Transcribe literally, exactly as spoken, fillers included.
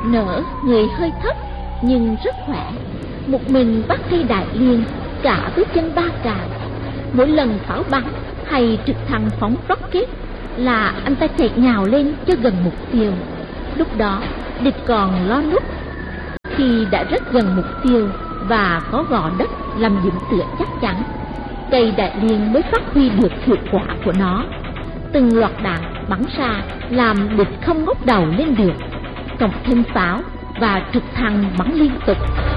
nở, người hơi thấp nhưng rất khỏe. Một mình bắt cây đại liên cả với chân ba càng. Mỗi lần pháo bắn hay trực thăng phóng rocket là anh ta chạy nhào lên cho gần mục tiêu. Lúc đó địch còn lo núp. Khi đã rất gần mục tiêu và có gò đất làm điểm tựa chắc chắn, cây đại liên mới phát huy được hiệu quả của nó. Từng loạt đạn bắn ra làm địch không ngóc đầu lên được, cộng thêm pháo và trực thăng bắn liên tục.